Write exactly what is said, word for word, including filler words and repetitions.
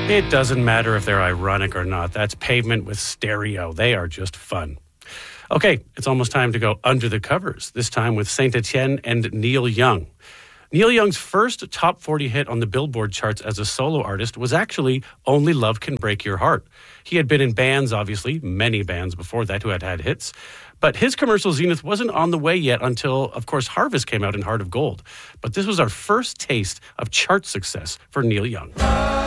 It doesn't matter if they're ironic or not. That's Pavement with Stereo. They are just fun. Okay, it's almost time to go under the covers, this time with Saint Etienne and Neil Young. Neil Young's first top forty hit on the Billboard charts as a solo artist was actually Only Love Can Break Your Heart. He had been in bands, obviously, many bands before that who had had hits. But his commercial zenith wasn't on the way yet until, of course, Harvest came out in Heart of Gold. But this was our first taste of chart success for Neil Young.